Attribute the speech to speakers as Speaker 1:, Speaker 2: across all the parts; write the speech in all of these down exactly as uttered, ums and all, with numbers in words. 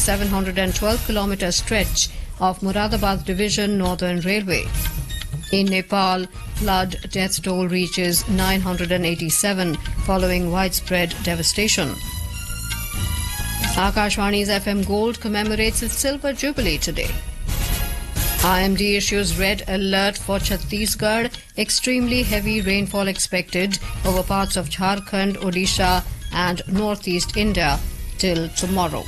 Speaker 1: seven hundred twelve kilometre stretch of Moradabad Division Northern Railway. In Nepal, flood death toll reaches nine hundred eighty-seven following widespread devastation. Akashvani's F M Gold commemorates its silver jubilee today. I M D issues red alert for Chhattisgarh. Extremely heavy rainfall expected over parts of Jharkhand, Odisha and northeast India till tomorrow.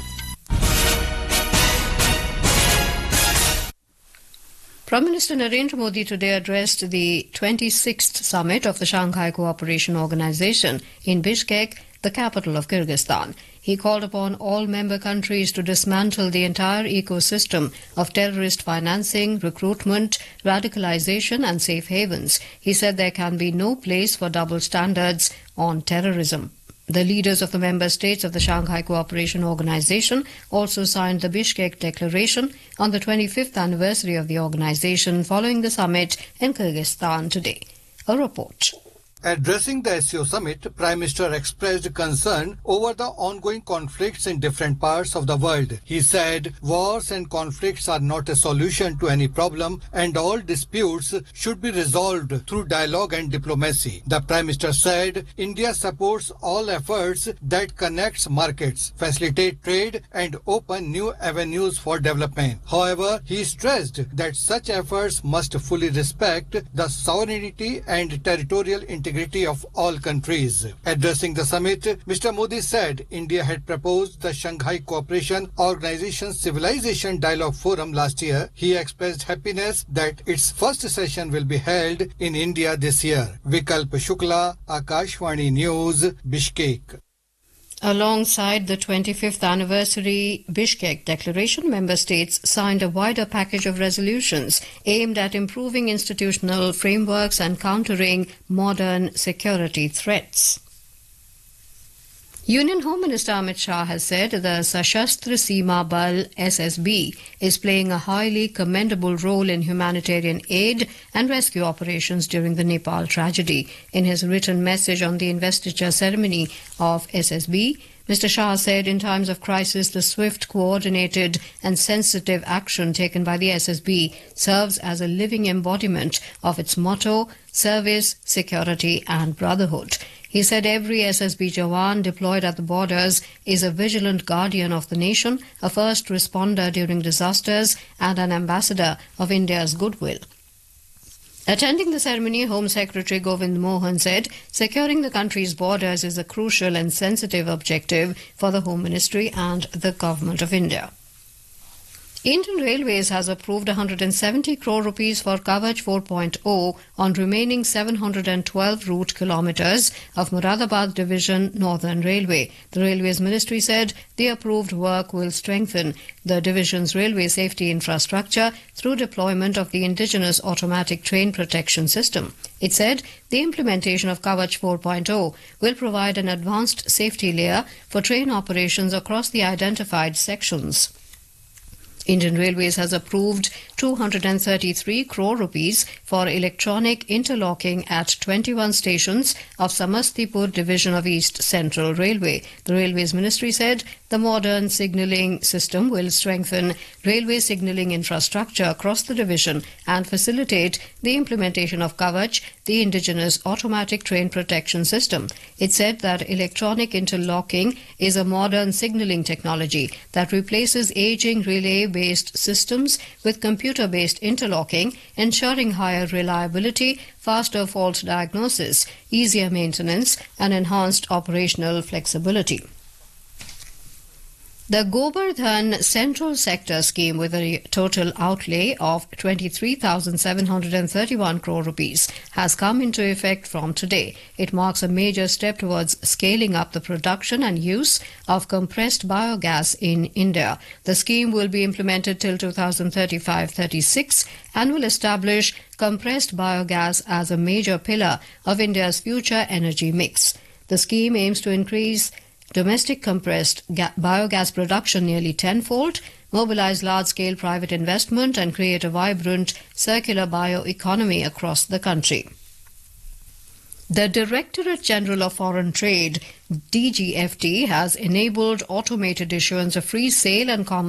Speaker 1: Prime Minister Narendra Modi today addressed the twenty-sixth summit of the Shanghai Cooperation Organization in Bishkek, the capital of Kyrgyzstan. He called upon all member countries to dismantle the entire ecosystem of terrorist financing, recruitment, radicalization and safe havens. He said there can be no place for double standards on terrorism. The leaders of the member states of the Shanghai Cooperation Organization also signed the Bishkek Declaration on the twenty-fifth anniversary of the organization following the summit in Kyrgyzstan today. A report.
Speaker 2: Addressing the S C O summit, Prime Minister expressed concern over the ongoing conflicts in different parts of the world. He said, wars and conflicts are not a solution to any problem and all disputes should be resolved through dialogue and diplomacy. The Prime Minister said, India supports all efforts that connects markets, facilitate trade and open new avenues for development. However, he stressed that such efforts must fully respect the sovereignty and territorial integration of all countries. Addressing the summit, Mister Modi said India had proposed the Shanghai Cooperation Organization Civilization Dialogue Forum last year. He expressed happiness that its first session will be held in India this year. Vikalp Shukla, Akashvani News, Bishkek.
Speaker 1: Alongside the twenty-fifth anniversary Bishkek Declaration, member states signed a wider package of resolutions aimed at improving institutional frameworks and countering modern security threats. Union Home Minister Amit Shah has said the Sashastra Seema Bal S S B is playing a highly commendable role in humanitarian aid and rescue operations during the Nepal tragedy. In his written message on the investiture ceremony of S S B, Mister Shah said in times of crisis, the swift, coordinated and sensitive action taken by the S S B serves as a living embodiment of its motto, service, security and brotherhood. He said every S S B Jawan deployed at the borders is a vigilant guardian of the nation, a first responder during disasters and an ambassador of India's goodwill. Attending the ceremony, Home Secretary Govind Mohan said securing the country's borders is a crucial and sensitive objective for the Home Ministry and the Government of India. Indian Railways has approved one hundred seventy crore rupees for Kavach four point oh on remaining seven hundred twelve route kilometres of Moradabad Division Northern Railway. The Railways Ministry said the approved work will strengthen the division's railway safety infrastructure through deployment of the indigenous automatic train protection system. It said the implementation of Kavach four point oh will provide an advanced safety layer for train operations across the identified sections. Indian Railways has approved two hundred thirty-three crore rupees for electronic interlocking at twenty-one stations of Samastipur Division of East Central Railway. The Railways Ministry said the modern signalling system will strengthen railway signalling infrastructure across the division and facilitate the implementation of Kavach, the indigenous automatic train protection system. It said that electronic interlocking is a modern signalling technology that replaces aging relay-based systems with computer-based interlocking, ensuring higher reliability, faster fault diagnosis, easier maintenance, and enhanced operational flexibility. The Gobardhan Central Sector Scheme, with a total outlay of twenty-three thousand seven hundred thirty-one crore rupees, has come into effect from today. It marks a major step towards scaling up the production and use of compressed biogas in India. The scheme will be implemented till two thousand thirty-five thirty-six and will establish compressed biogas as a major pillar of India's future energy mix. The scheme aims to increase domestic compressed ga- biogas production nearly tenfold, mobilize large-scale private investment and create a vibrant circular bioeconomy across the country. The Directorate General of Foreign Trade, D G F T, has enabled automated issuance of free sale and common